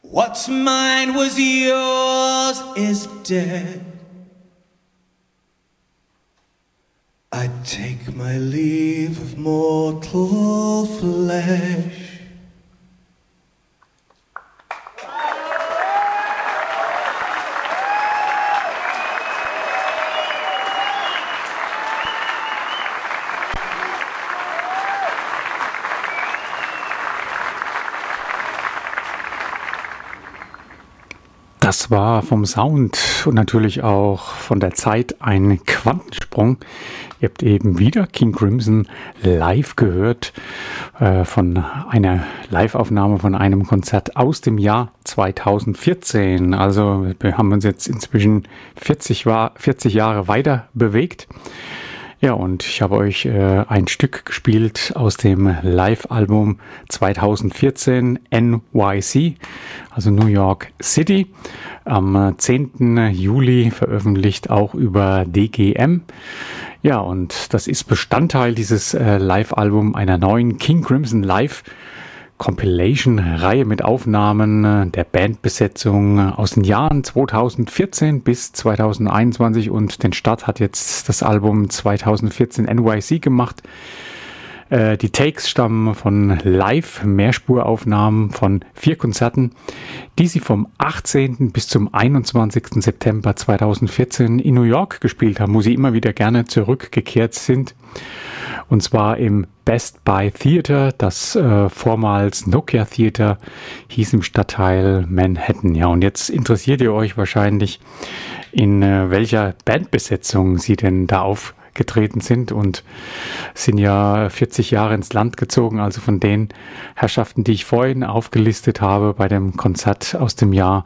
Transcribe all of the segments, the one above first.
What's mine was yours is dead. I take my leave of mortal flesh. Das war vom Sound und natürlich auch von der Zeit ein Quantensprung. Ihr habt eben wieder King Crimson live gehört, von einer Liveaufnahme von einem Konzert aus dem Jahr 2014. Also wir haben uns jetzt inzwischen 40 Jahre weiter bewegt. Ja, und ich habe euch ein Stück gespielt aus dem Live-Album 2014 NYC, also New York City, am 10. Juli veröffentlicht auch über DGM. Ja, und das ist Bestandteil dieses Live-Album einer neuen King Crimson Live Compilation-Reihe mit Aufnahmen der Bandbesetzung aus den Jahren 2014 bis 2021 und den Start hat jetzt das Album 2014 NYC gemacht. Die Takes stammen von Live-Mehrspuraufnahmen von 4 Konzerten, die sie vom 18. bis zum 21. September 2014 in New York gespielt haben, wo sie immer wieder gerne zurückgekehrt sind. Und zwar im Best Buy Theater, das vormals Nokia Theater hieß, im Stadtteil Manhattan. Ja, und jetzt interessiert ihr euch wahrscheinlich, in welcher Bandbesetzung sie denn da aufgetreten sind, und sind ja 40 Jahre ins Land gezogen, also von den Herrschaften, die ich vorhin aufgelistet habe bei dem Konzert aus dem Jahr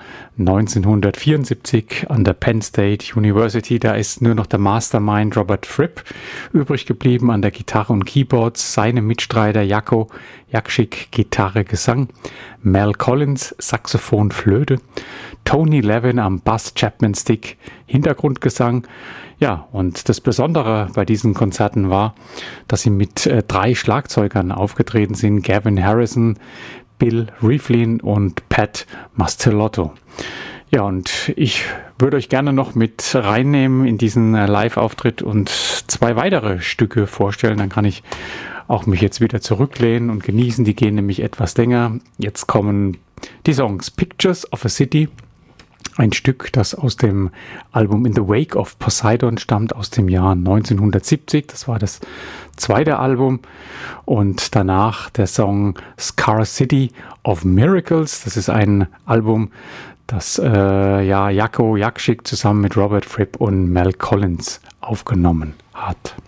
1974 an der Penn State University. Da ist nur noch der Mastermind Robert Fripp übrig geblieben an der Gitarre und Keyboards, seine Mitstreiter Jaco Jakschik Gitarre, Gesang, Mel Collins Saxophon, Flöte, Tony Levin am Bass, Chapman Stick, Hintergrundgesang. Ja, und das Besondere bei diesen Konzerten war, dass sie mit 3 Schlagzeugern aufgetreten sind: Gavin Harrison, Bill Riflin und Pat Mastelotto. Ja, und ich würde euch gerne noch mit reinnehmen in diesen Live-Auftritt und 2 weitere Stücke vorstellen. Dann kann ich auch mich jetzt wieder zurücklehnen und genießen. Die gehen nämlich etwas länger. Jetzt kommen die Songs Pictures of a City, ein Stück, das aus dem Album In the Wake of Poseidon stammt, aus dem Jahr 1970. Das war das 2. Album. Und danach der Song Scar City of Miracles. Das ist ein Album, das Jaco Jakschik zusammen mit Robert Fripp und Mel Collins aufgenommen hat.